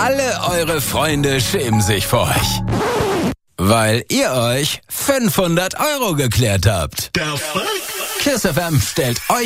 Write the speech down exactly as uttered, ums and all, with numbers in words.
Alle eure Freunde schämen sich vor euch. Weil ihr euch fünfhundert Euro geklärt habt. KISS F M stellt euch